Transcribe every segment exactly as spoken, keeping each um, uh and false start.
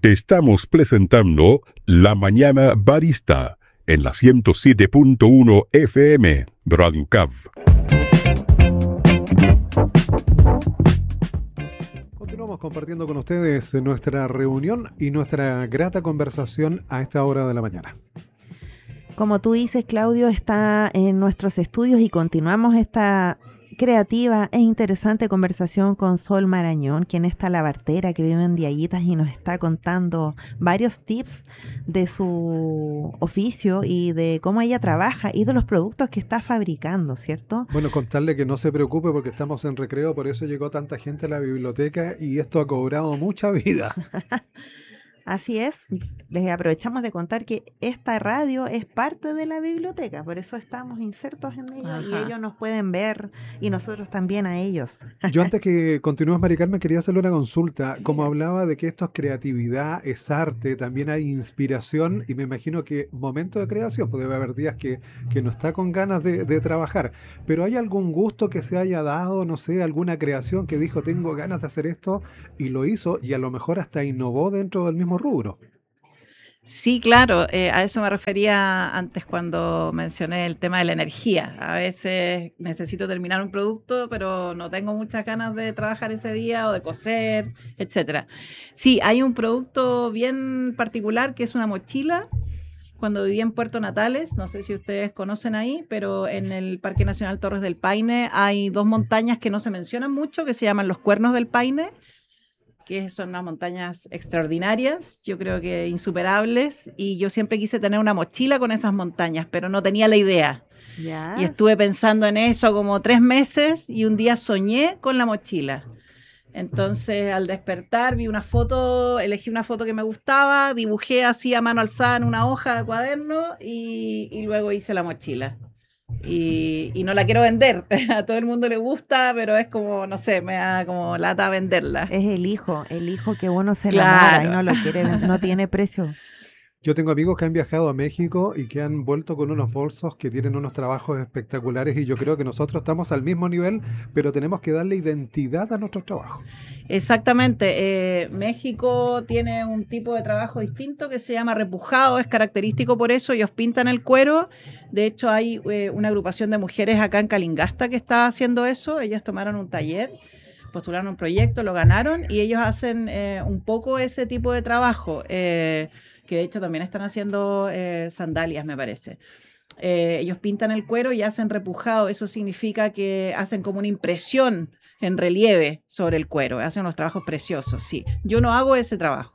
Te estamos presentando La Mañana Barista en la ciento siete punto uno F M, Radio Cav. Continuamos compartiendo con ustedes nuestra reunión y nuestra grata conversación a esta hora de la mañana. Como tú dices, Claudio, está en nuestros estudios y continuamos esta creativa e interesante conversación con Sol Marañón, quien es talabartera que vive en Diaguitas y nos está contando varios tips de su oficio y de cómo ella trabaja y de los productos que está fabricando, ¿cierto? Bueno, contarle que no se preocupe porque estamos en recreo, por eso llegó tanta gente a la biblioteca y esto ha cobrado mucha vida. Así es, les aprovechamos de contar que esta radio es parte de la biblioteca, por eso estamos insertos en ella. Ajá. Y ellos nos pueden ver y nosotros también a ellos. Yo antes que continúes, Mari Carmen, quería hacerle una consulta. Como hablaba de que esto es creatividad, es arte, también hay inspiración y me imagino que momento de creación, pues debe haber días que, que no está con ganas de, de trabajar, pero ¿hay algún gusto que se haya dado, no sé, alguna creación que dijo tengo ganas de hacer esto y lo hizo y a lo mejor hasta innovó dentro del mismo rubro? Sí, claro, eh, a eso me refería antes cuando mencioné el tema de la energía. A veces necesito terminar un producto, pero no tengo muchas ganas de trabajar ese día o de coser, etcétera. Sí, hay un producto bien particular que es una mochila. Cuando viví en Puerto Natales, no sé si ustedes conocen ahí, pero en el Parque Nacional Torres del Paine hay dos montañas que no se mencionan mucho, que se llaman los Cuernos del Paine, que son unas montañas extraordinarias, yo creo que insuperables, y yo siempre quise tener una mochila con esas montañas, pero no tenía la idea. Ya. Y estuve pensando en eso como tres meses y un día soñé con la mochila. Entonces, al despertar, vi una foto, elegí una foto que me gustaba, dibujé así a mano alzada en una hoja de cuaderno y, y luego hice la mochila. Y, y no la quiero vender, a todo el mundo le gusta, pero es como, no sé, me da como lata venderla. Es el hijo, el hijo que uno se claro. enamora y no lo quiere, no tiene precio. Yo tengo amigos que han viajado a México y que han vuelto con unos bolsos que tienen unos trabajos espectaculares y yo creo que nosotros estamos al mismo nivel, pero tenemos que darle identidad a nuestros trabajos. Exactamente, eh, México tiene un tipo de trabajo distinto que se llama repujado, es característico por eso, ellos pintan el cuero. De hecho hay eh, una agrupación de mujeres acá en Calingasta que está haciendo eso, ellas tomaron un taller, postularon un proyecto, lo ganaron y ellos hacen eh, un poco ese tipo de trabajo, eh, que de hecho también están haciendo eh, sandalias, me parece. Eh, ellos pintan el cuero y hacen repujado, eso significa que hacen como una impresión en relieve sobre el cuero, hacen unos trabajos preciosos, sí. Yo no hago ese trabajo.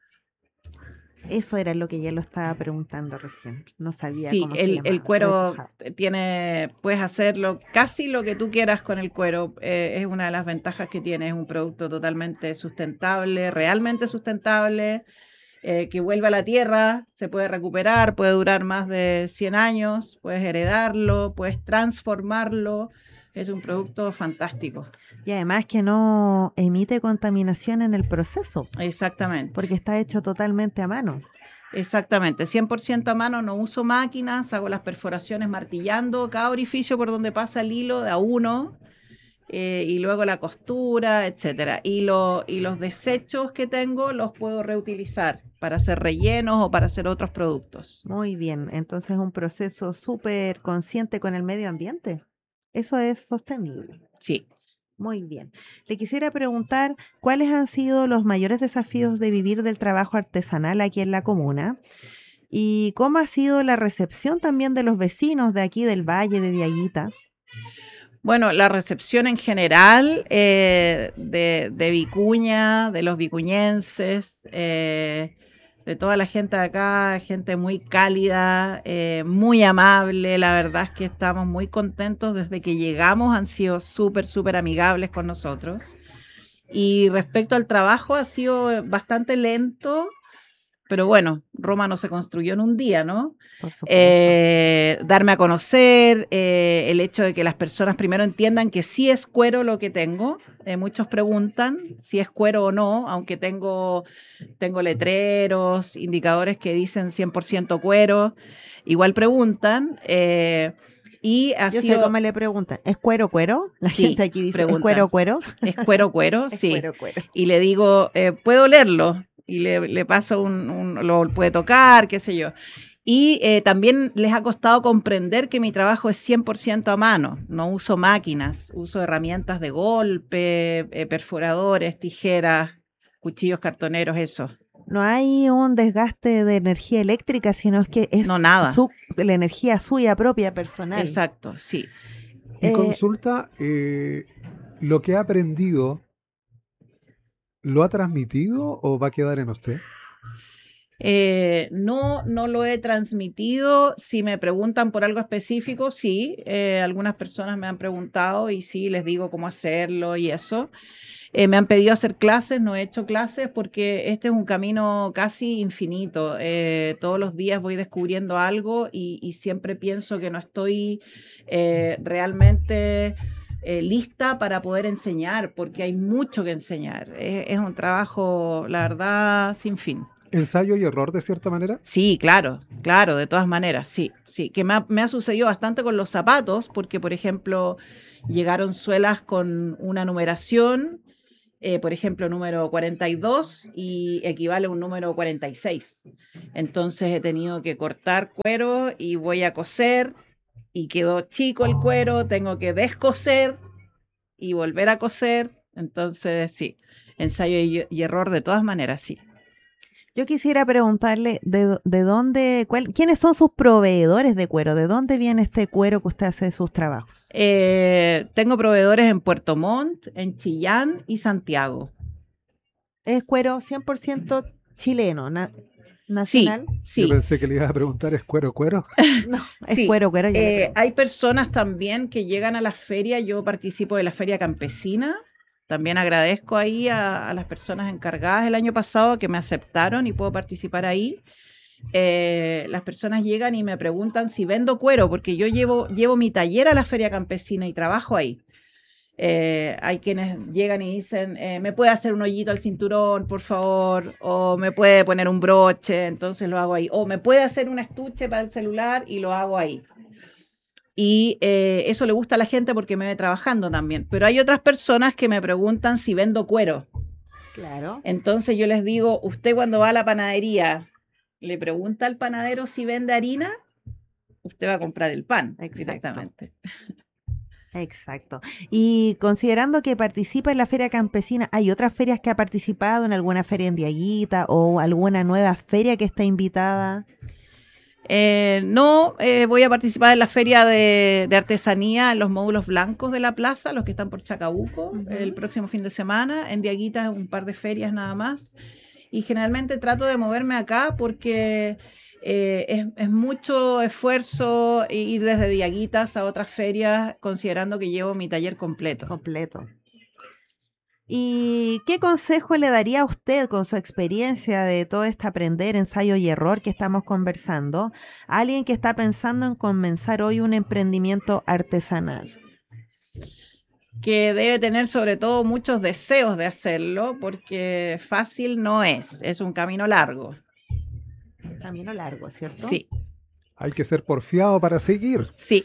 Eso era lo que ya lo estaba preguntando recién, no sabía sí, cómo el, se llamaba. el cuero repujado. tiene, puedes hacerlo casi lo que tú quieras con el cuero, eh, es una de las ventajas que tiene, es un producto totalmente sustentable, realmente sustentable, eh, que vuelve a la tierra, se puede recuperar, puede durar más de cien años, puedes heredarlo, puedes transformarlo, es un producto fantástico. Y además que no emite contaminación en el proceso. Exactamente. Porque está hecho totalmente a mano. Exactamente, cien por ciento a mano, no uso máquinas, hago las perforaciones martillando cada orificio por donde pasa el hilo de a uno, eh, y luego la costura, etcétera. Y, lo, y los desechos que tengo los puedo reutilizar para hacer rellenos o para hacer otros productos. Muy bien, entonces es un proceso súper consciente con el medio ambiente. Eso es sostenible. Sí. Muy bien. Le quisiera preguntar cuáles han sido los mayores desafíos de vivir del trabajo artesanal aquí en la comuna y cómo ha sido la recepción también de los vecinos de aquí del Valle de Diaguita. Bueno, la recepción en general eh, de, de Vicuña, de los vicuñenses, eh, de toda la gente de acá, gente muy cálida, eh, muy amable, la verdad es que estamos muy contentos desde que llegamos, han sido súper, súper amigables con nosotros. Y respecto al trabajo ha sido bastante lento, pero bueno, Roma no se construyó en un día, ¿no? Por supuesto. Eh, darme a conocer, eh, el hecho de que las personas primero entiendan que sí es cuero lo que tengo. Eh, muchos preguntan si es cuero o no, aunque tengo, tengo letreros, indicadores que dicen cien por ciento cuero. Igual preguntan. Eh, y ha Yo sido... sé cómo le preguntan, ¿es cuero cuero? La sí, gente aquí dice, preguntan. ¿es cuero cuero? Es cuero cuero, Es sí. cuero cuero. Y le digo, eh, ¿puedo leerlo? y le, le paso un, un, lo puede tocar, qué sé yo. Y eh, también les ha costado comprender que mi trabajo es cien por ciento a mano, no uso máquinas, uso herramientas de golpe, eh, perforadores, tijeras, cuchillos cartoneros, eso. No hay un desgaste de energía eléctrica, sino es que es no, nada. Su, la energía suya propia, personal. Exacto, sí. Y Eh, consulta, eh, lo que ha aprendido, ¿lo ha transmitido o va a quedar en usted? Eh, no, no lo he transmitido. Si me preguntan por algo específico, sí. Eh, algunas personas me han preguntado y sí, les digo cómo hacerlo y eso. Eh, me han pedido hacer clases, no he hecho clases porque este es un camino casi infinito. Eh, todos los días voy descubriendo algo y, y siempre pienso que no estoy eh, realmente eh, lista para poder enseñar, porque hay mucho que enseñar. Es, es un trabajo, la verdad, sin fin. ¿Ensayo y error de cierta manera? Sí, claro, claro, de todas maneras, sí, sí, que me ha, me ha sucedido bastante con los zapatos, porque por ejemplo llegaron suelas con una numeración, eh, por ejemplo número cuarenta y dos y equivale a un número cuarenta y seis, entonces he tenido que cortar cuero y voy a coser y quedó chico el cuero, tengo que descoser y volver a coser, entonces sí, ensayo y, y error de todas maneras, sí. Yo quisiera preguntarle de, de dónde, cuál, quiénes son sus proveedores de cuero, de dónde viene este cuero que usted hace sus trabajos. Eh, tengo proveedores en Puerto Montt, en Chillán y Santiago. Es cuero cien por ciento chileno, na, nacional. Sí, sí. Yo pensé que le iba a preguntar, ¿es cuero cuero? No, es sí. cuero cuero. Ya eh, hay personas también que llegan a la feria, yo participo de la feria campesina. También agradezco ahí a, a las personas encargadas el año pasado que me aceptaron y puedo participar ahí. Eh, las personas llegan y me preguntan si vendo cuero, porque yo llevo, llevo mi taller a la feria campesina y trabajo ahí. Eh, hay quienes llegan y dicen, eh, ¿me puede hacer un hoyito al cinturón, por favor? O me puede poner un broche, entonces lo hago ahí. O me puede hacer un estuche para el celular y lo hago ahí. Y eh, eso le gusta a la gente porque me ve trabajando también. Pero hay otras personas que me preguntan si vendo cuero. Claro. Entonces yo les digo, usted cuando va a la panadería, le pregunta al panadero si vende harina, usted va a comprar el pan. Exacto. Directamente. Exacto. Y considerando que participa en la feria campesina, ¿hay otras ferias que ha participado, en alguna feria en Diaguita o alguna nueva feria que está invitada? Eh, no, eh, voy a participar en la feria de, de artesanía en los módulos blancos de la plaza, los que están por Chacabuco, uh-huh. el próximo fin de semana. En Diaguita un par de ferias nada más. Y generalmente trato de moverme acá porque eh, es, es mucho esfuerzo ir desde Diaguitas a otras ferias, considerando que llevo mi taller completo. Completo. ¿Y qué consejo le daría a usted con su experiencia de todo este aprender, ensayo y error que estamos conversando, a alguien que está pensando en comenzar hoy un emprendimiento artesanal? Que debe tener sobre todo muchos deseos de hacerlo, porque fácil no es, es un camino largo. Camino largo, ¿cierto? Sí. Hay que ser porfiado para seguir. Sí.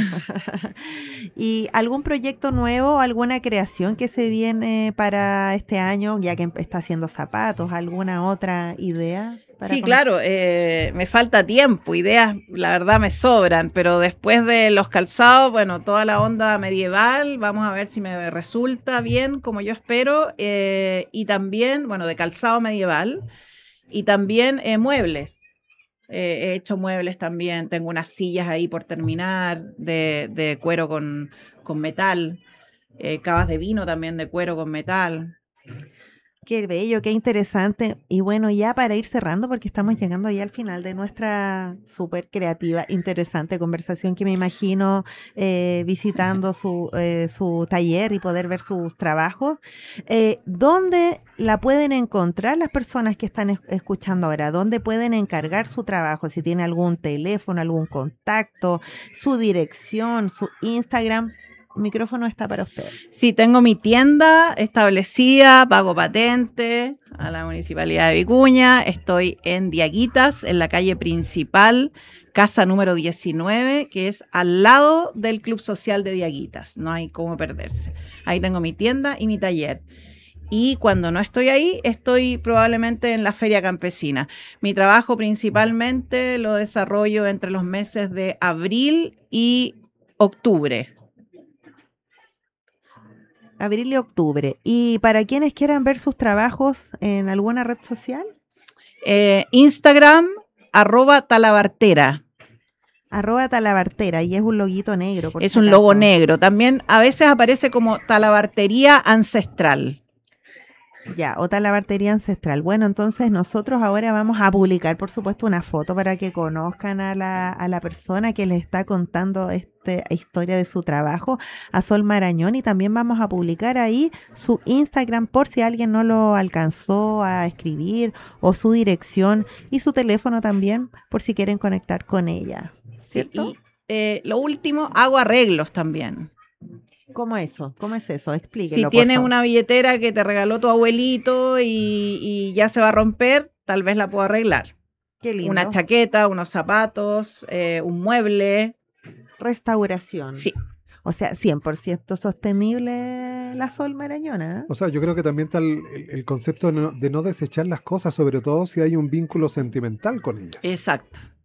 ¿Y algún proyecto nuevo, alguna creación que se viene para este año, ya que está haciendo zapatos, alguna otra idea? Para sí, con... claro, eh, me falta tiempo, ideas la verdad me sobran, pero después de los calzados, bueno, toda la onda medieval, vamos a ver si me resulta bien como yo espero, eh, y también, bueno, de calzado medieval, y también eh, muebles. Eh, he hecho muebles también, tengo unas sillas ahí por terminar, de, de cuero con, con metal, eh, cavas de vino también de cuero con metal. Qué bello, qué interesante. Y bueno, ya para ir cerrando, porque estamos llegando ya al final de nuestra súper creativa, interesante conversación que me imagino eh, visitando su, eh, su taller y poder ver sus trabajos. Eh, ¿Dónde la pueden encontrar las personas que están es- escuchando ahora? ¿Dónde pueden encargar su trabajo? Si tiene algún teléfono, algún contacto, su dirección, su Instagram. El micrófono está para usted. Sí, tengo mi tienda establecida, pago patente a la Municipalidad de Vicuña, estoy en Diaguitas, en la calle principal, casa número diecinueve, que es al lado del Club Social de Diaguitas, no hay cómo perderse. Ahí tengo mi tienda y mi taller. y cuando no estoy ahí, estoy probablemente en la feria campesina. Mi trabajo principalmente lo desarrollo entre los meses de abril y octubre. Abril y octubre. ¿Y para quienes quieran ver sus trabajos en alguna red social? Eh, Instagram, arroba talabartera. Arroba talabartera, y es un loguito negro. Por es si un acaso. logo negro. También a veces aparece como talabartería ancestral. Ya, o talabartería ancestral. Bueno, entonces nosotros ahora vamos a publicar, por supuesto, una foto para que conozcan a la, a la persona que les está contando esta historia de su trabajo, a Sol Marañón, y también vamos a publicar ahí su Instagram por si alguien no lo alcanzó a escribir, o su dirección y su teléfono también por si quieren conectar con ella. ¿Cierto? Sí, y eh, lo último, hago arreglos también. ¿Cómo eso? ¿Cómo es eso? Explíquelo. Si tienes por favor. una billetera que te regaló tu abuelito y, y ya se va a romper, tal vez la puedo arreglar. Qué lindo. Una chaqueta, unos zapatos, eh, un mueble. Restauración. Sí. O sea, cien por ciento sostenible la Sol Marañona. ¿eh? O sea, yo creo que también está el, el- el concepto de no, de no desechar las cosas, sobre todo si hay un vínculo sentimental con ellas. Exacto.